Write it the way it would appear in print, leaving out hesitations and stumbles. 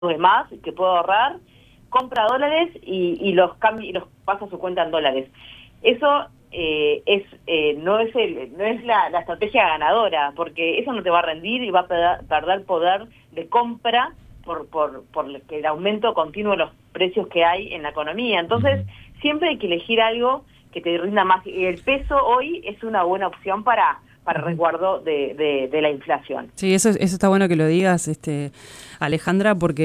de más que puedo ahorrar, compra dólares y los cambia y los pasa a su cuenta en dólares. Eso no es la estrategia ganadora, porque eso no te va a rendir y va a perder poder de compra por el aumento continuo de los precios que hay en la economía. Entonces, siempre hay que elegir algo que te rinda más. Y el peso hoy es una buena opción para resguardo de la inflación. Sí, eso está bueno que lo digas, Alejandra, porque